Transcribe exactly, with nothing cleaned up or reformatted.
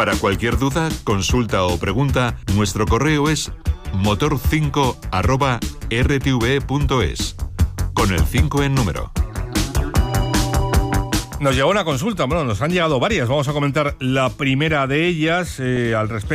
Para cualquier duda, consulta o pregunta, nuestro correo es motor cinco arroba r t v e punto es, con el cinco en número. Nos llegó una consulta, bueno, nos han llegado varias. Vamos a comentar la primera de ellas eh, al respecto.